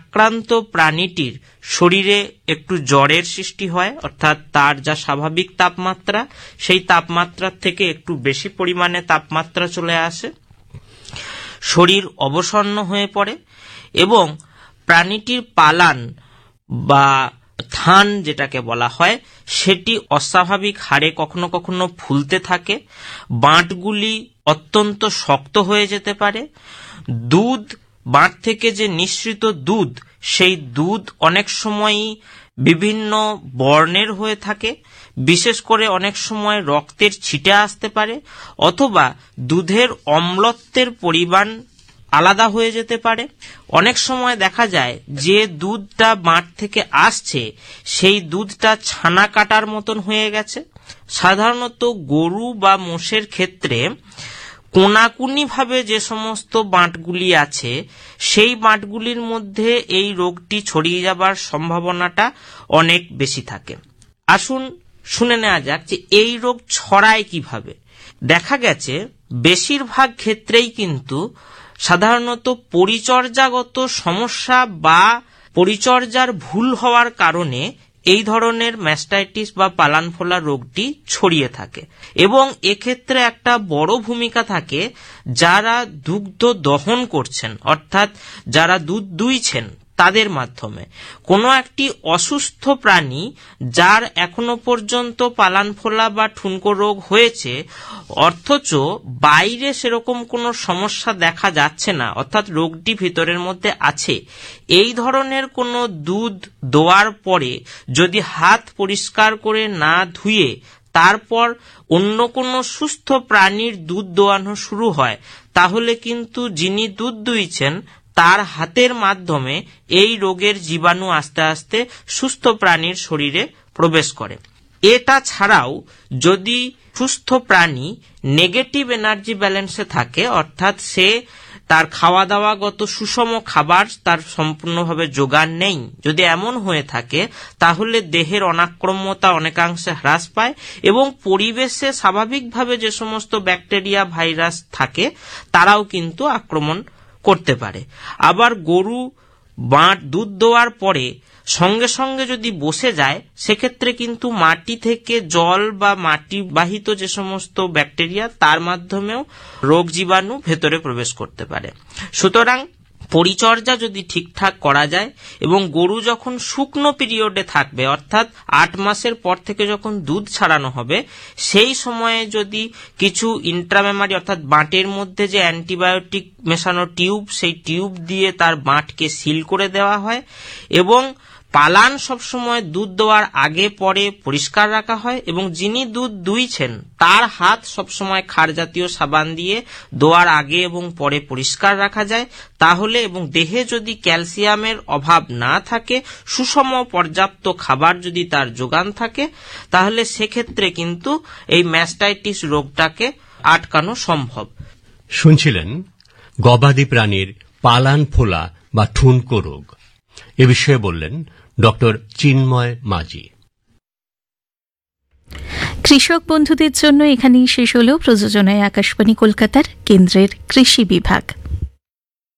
আক্রান্ত প্রাণীটির শরীরে একটু জ্বরের সৃষ্টি হয়, অর্থাৎ তার যা স্বাভাবিক তাপমাত্রা সেই তাপমাত্রার থেকে একটু বেশি পরিমাণে তাপমাত্রা চলে আসে, শরীর অবসন্ন হয়ে পড়ে এবং প্রাণীটির পালান বা থান যেটাকে বলা হয় সেটি অস্বাভাবিক হারে কখনো কখনো ফুলতে থাকে, বাঁটগুলি অত্যন্ত শক্ত হয়ে যেতে পারে, দুধ বাঁট থেকে যে নিঃসৃত দুধ সেই দুধ অনেক সময়ই বিভিন্ন বর্ণের হয়ে থাকে, বিশেষ করে অনেক সময় রক্তের ছিটে আসতে পারে অথবা দুধের অম্লত্বের পরিমাণ আলাদা হয়ে যেতে পারে। অনেক সময় দেখা যায় যে দুধটা বাঁট থেকে আসছে সেই দুধটা ছানা কাটার মতন হয়ে গেছে। সাধারণত গরু বা মোষের ক্ষেত্রে কোনাকুনি ভাবে যে সমস্ত বাঁটগুলি আছে সেই বাঁটগুলির মধ্যে এই রোগটি ছড়িয়ে যাবার সম্ভাবনাটা অনেক বেশি থাকে। আসুন শুনে নেওয়া যাক যে এই রোগ ছড়ায় কিভাবে। দেখা গেছে বেশিরভাগ ক্ষেত্রেই কিন্তু সাধারণত পরিচর্যাগত সমস্যা বা পরিচর্যার ভুল হওয়ার কারণে এই ধরনের ম্যাস্টাইটিস বা পালান ফোলা রোগটি ছড়িয়ে থাকে এবং এক্ষেত্রে একটা বড় ভূমিকা থাকে যারা দুগ্ধ দহন করছেন, অর্থাৎ যারা দুধ দুইছেন তাদের মাধ্যমে। কোনো একটি অসুস্থ প্রাণী যার এখনো পর্যন্ত পালান ফোলা বা ঠুনকো রোগ হয়েছে অথচ বাইরে সেরকম কোনো সমস্যা দেখা যাচ্ছে না, অর্থাৎ রোগটি ভিতরের মধ্যে আছে, এই ধরনের কোনো দুধ দোয়ার পরে যদি হাত পরিষ্কার করে না ধুয়ে তারপর অন্য কোনো সুস্থ প্রাণীর দুধ দোয়ানো শুরু হয় তাহলে কিন্তু যিনি দুধ দুইছেন তার হাতের মাধ্যমে এই রোগের জীবাণু আস্তে আস্তে সুস্থ প্রাণীর শরীরে প্রবেশ করে। এটা ছাড়াও যদি সুস্থ প্রাণী নেগেটিভ এনার্জি ব্যালেন্সে থাকে, অর্থাৎ সে তার খাওয়া দাওয়াগত সুষম খাবার তার সম্পূর্ণভাবে যোগান নেই, যদি এমন হয়ে থাকে তাহলে দেহের অনাক্রম্যতা অনেকাংশে হ্রাস পায় এবং পরিবেশে স্বাভাবিকভাবে যে সমস্ত ব্যাকটেরিয়া ভাইরাস থাকে তারাও কিন্তু আক্রমণ করতে পারে। আবার গরু বাঁট দুধ দেওয়ার পরে সঙ্গে সঙ্গে যদি বসে যায় সেক্ষেত্রে কিন্তু মাটি থেকে জল বা মাটি বাহিত যে সমস্ত ব্যাকটেরিয়া তার মাধ্যমেও রোগ জীবাণু ভেতরে প্রবেশ করতে পারে। সুতরাং পরিচর্যা যদি ঠিকঠাক করা যায় এবং গরু যখন শুকনো পিরিয়ডে থাকবে, অর্থাৎ 8 মাসের পর থেকে যখন দুধ ছাড়ানো হবে সেই সময়ে যদি কিছু ইন্ট্রামেমারি অর্থাৎ বাঁটের মধ্যে যে অ্যান্টিবায়োটিক মেশানো টিউব সেই টিউব দিয়ে তার বাঁটকে সিল করে দেওয়া হয় এবং পালান সবসময় দুধ দেওয়ার আগে পরে পরিষ্কার রাখা হয় এবং যিনি দুধ দুইছেন তার হাত সবসময় ক্ষার জাতীয় সাবান দিয়ে দোয়ার আগে এবং পরে পরিষ্কার রাখা যায় তাহলে এবং দেহে যদি ক্যালসিয়ামের অভাব না থাকে, সুষম পর্যাপ্ত খাবার যদি তার যোগান থাকে তাহলে সেক্ষেত্রে কিন্তু এই ম্যাস্টাইটিস রোগটাকে আটকানো সম্ভব। শুনছিলেন গবাদি প্রাণীর পালান ফোলা বা ঠুনকো রোগ। এ বিষয়ে বললেন ডক্টর চিন্ময় মাঝি। কৃষক বন্ধুদের জন্য এখানেই শেষ হল প্রযোজনায় আকাশবাণী কলকাতার কেন্দ্রের কৃষি বিভাগ।